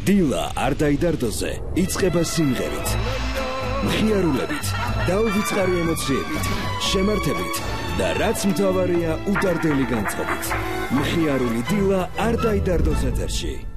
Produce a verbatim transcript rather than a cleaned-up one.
დილა არ დაიდარდოზე იწყება სიმღერით, მხიარულებით, დაუვიწყარი ემოციებით, შემართებით და რაც მთავარია, უდარდელი განწყობით. მხიარული დილა არ დაიდარდოზე ეთერში.